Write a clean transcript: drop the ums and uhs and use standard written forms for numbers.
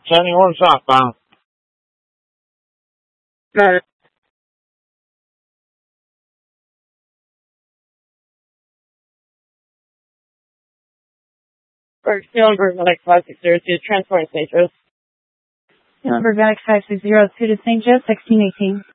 Turning on southbound. Got it. Berg, still on Vermelic 5602, transporting St. Joe's. Still on Vermelic 5602 to St. Joe, 1618.